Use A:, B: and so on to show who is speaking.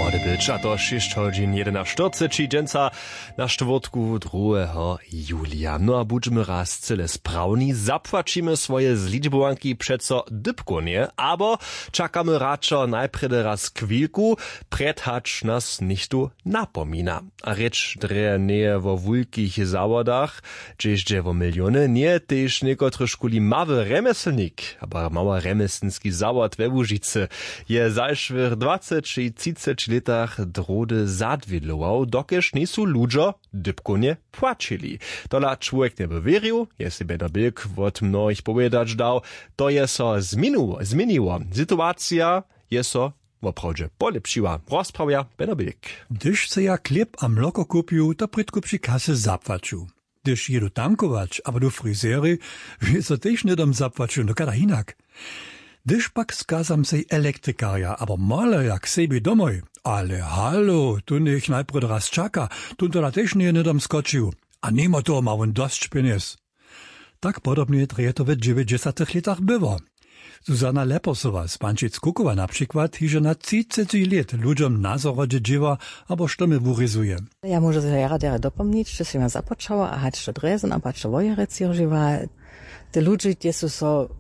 A: młody być, a to 6 godzin 11:40 dżęca na czwartku 2 julia. No a budźmy raz cyle sprawni, zapłacimy swoje zliczbowanki przeco dybkonie, abo czekamy raczej najpierw raz chwilku, predhacz nas nichtu napomina. A rzecz dreje nie wo wulkich zawodach, gdzieś wo miliony, nie też niekotry szkuli mały remeselnik, aber mała remeselski zawod we Łużycy je zajszwych 20-30 latach drody zadwiedlował, dokeż nisu ludzie dybkonie płacili. Tola człowiek nie by wierzył, je sobie na bieg od mnohich powiedzieć dał, to je so zmieniło. Sytuacja je so woprawdzie polepszyła. Rozprawia Benabilk.
B: Gdyż se ja chleb a mloko kupił, to prydko przy kasy zapłacił. Gdyż jedu tankować, aber do fryzery, wie so też nie dom zapłacił, no kada inak. Gdyż pak skazam sej elektrykarja, aber male jak sebi domoj. Ale halo, tu niech najpierw raz czaka, tu to też nie dom skoczył. A nemo to ma on dość pieniędzy. Tak podobnie treje to w 90 latach było. Zuzana Leposowa z Pančic-Kukowa na przykład hiže na 30 lat ludziom na zorodzie dziewa, abo sztomy wuryzuje.
C: Ja może za jara dopomnieć, że się ma zapoczęła, a hać to drezen, a patrz to wojerec żywa. Te ludzie, die są so